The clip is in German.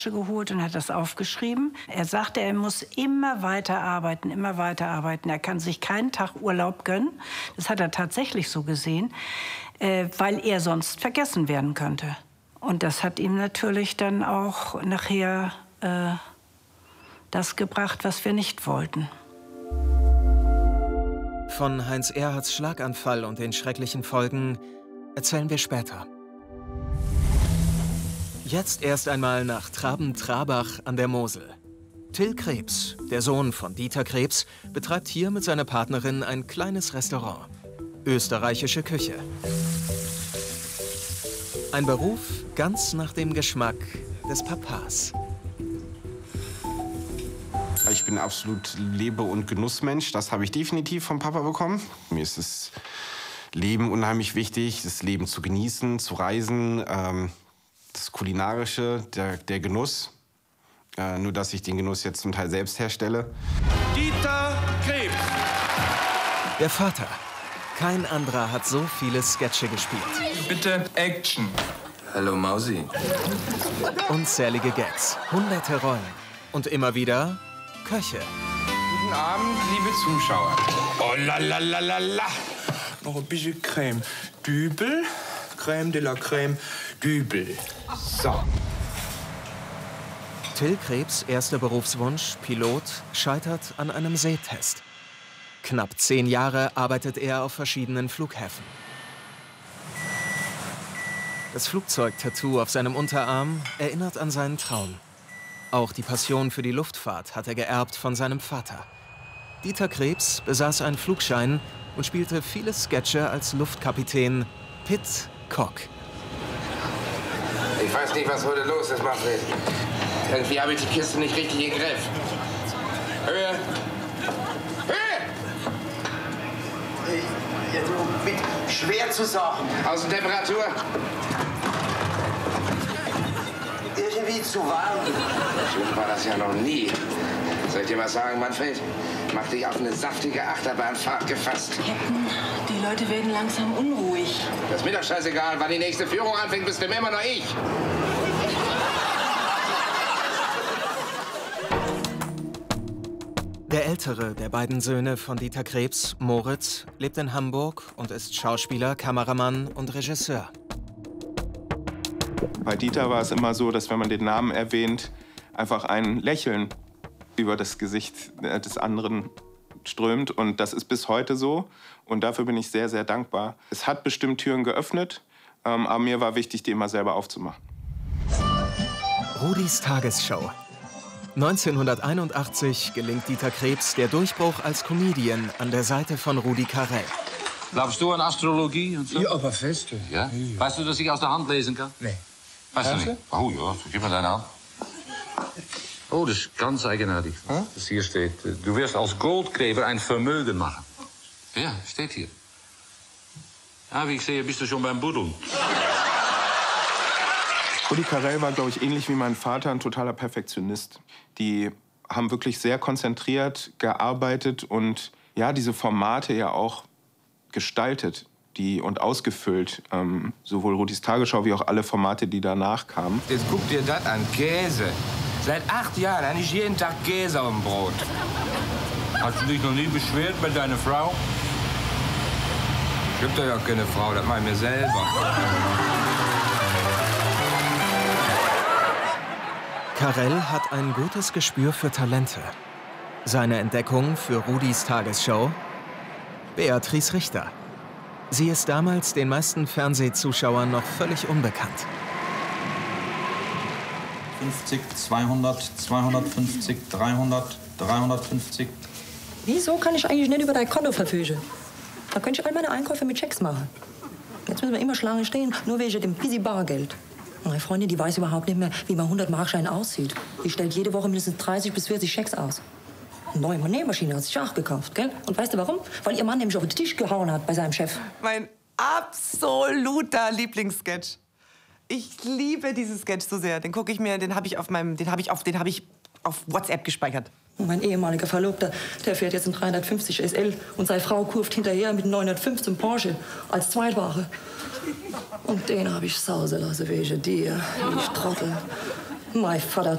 geholt und hat das aufgeschrieben. Er sagte, er muss immer weiter arbeiten, immer weiter arbeiten. Er kann sich keinen Tag Urlaub gönnen. Das hat er tatsächlich so gesehen, weil er sonst vergessen werden könnte. Und das hat ihm natürlich dann auch nachher das gebracht, was wir nicht wollten. Von Heinz Erhardts Schlaganfall und den schrecklichen Folgen erzählen wir später. Jetzt erst einmal nach Traben-Trabach an der Mosel. Till Krebs, der Sohn von Dieter Krebs, betreibt hier mit seiner Partnerin ein kleines Restaurant. Österreichische Küche. Ein Beruf ganz nach dem Geschmack des Papas. Ich bin absolut Lebe- und Genussmensch. Das habe ich definitiv vom Papa bekommen. Mir ist das Leben unheimlich wichtig, das Leben zu genießen, zu reisen. Das Kulinarische, der Genuss. Nur, dass ich den Genuss jetzt zum Teil selbst herstelle. Dieter Krebs. Der Vater. Kein anderer hat so viele Sketche gespielt. Bitte Action. Hallo Mausi. Unzählige Gags, hunderte Rollen. Und immer wieder Köche. Guten Abend, liebe Zuschauer. Oh la la la la la. Noch ein bisschen Creme. Dübel. Creme de la Creme. Dübel. So. Till Krebs' erster Berufswunsch, Pilot, scheitert an einem Sehtest. Knapp 10 Jahre arbeitet er auf verschiedenen Flughäfen. Das Flugzeugtattoo auf seinem Unterarm erinnert an seinen Traum. Auch die Passion für die Luftfahrt hat er geerbt von seinem Vater. Dieter Krebs besaß einen Flugschein und spielte viele Sketche als Luftkapitän Pitt Cock. Ich weiß nicht, was heute los ist, Manfred. Irgendwie habe ich die Kiste nicht richtig im Griff. Höhe! Höhe! Ja, du, mit schwer zu sagen. Außentemperatur? Irgendwie zu warm. Schön war das ja noch nie. Soll ich dir mal sagen, Manfred? Mach dich auf eine saftige Achterbahnfahrt gefasst. Captain, die Leute werden langsam unruhig. Das ist mir doch scheißegal. Wann die nächste Führung anfängt, bist du immer noch ich. Der ältere der beiden Söhne von Dieter Krebs, Moritz, lebt in Hamburg und ist Schauspieler, Kameramann und Regisseur. Bei Dieter war es immer so, dass wenn man den Namen erwähnt, einfach ein Lächeln über das Gesicht des anderen strömt. Und das ist bis heute so. Und dafür bin ich sehr, sehr dankbar. Es hat bestimmt Türen geöffnet, aber mir war wichtig, die immer selber aufzumachen. Rudis Tagesschau. 1981 gelingt Dieter Krebs der Durchbruch als Comedian an der Seite von Rudi Carrell. Glaubst du an Astrologie und so? Ja, aber feste. Ja? Weißt du, dass ich aus der Hand lesen kann? Nee. Weißt du nicht? Oh ja, gib mir deine Hand. Oh, das ist ganz eigenartig. Das hier steht, du wirst als Goldgräber ein Vermögen machen. Ja, steht hier. Ja, wie ich sehe, bist du schon beim Buddeln. Rudi Carrell war, glaube ich, ähnlich wie mein Vater ein totaler Perfektionist. Die haben wirklich sehr konzentriert gearbeitet und ja, diese Formate ja auch gestaltet und ausgefüllt. Sowohl Rudis Tagesschau wie auch alle Formate, die danach kamen. Jetzt guck dir das an, Käse. Seit 8 Jahren habe ich jeden Tag Käse auf dem Brot. Hast du dich noch nie beschwert bei deiner Frau? Ich hab doch ja keine Frau, das mach ich mir selber. Carrell hat ein gutes Gespür für Talente. Seine Entdeckung für Rudis Tagesschau? Beatrice Richter. Sie ist damals den meisten Fernsehzuschauern noch völlig unbekannt. 50, 200, 250, 300, 350. Wieso kann ich eigentlich nicht über dein Konto verfügen? Da könnte ich all meine Einkäufe mit Schecks machen. Jetzt müssen wir immer Schlange stehen, nur wegen dem busy Bargeld. Meine Freundin, die weiß überhaupt nicht mehr, wie mein 100-Markschein aussieht. Die stellt jede Woche mindestens 30 bis 40 Schecks aus. Eine neue Nähmaschine hat sich auch gekauft, gell? Und weißt du warum? Weil ihr Mann nämlich auf den Tisch gehauen hat bei seinem Chef. Mein absoluter Lieblingssketch. Ich liebe diesen Sketch so sehr. Den gucke ich mir, den habe ich auf WhatsApp gespeichert. Und mein ehemaliger Verlobter, der fährt jetzt einen 350 SL und seine Frau kurft hinterher mit einem 915 Porsche als Zweitware. Und den habe ich sausen lassen wegen dir, ich Trottel. Mein Vater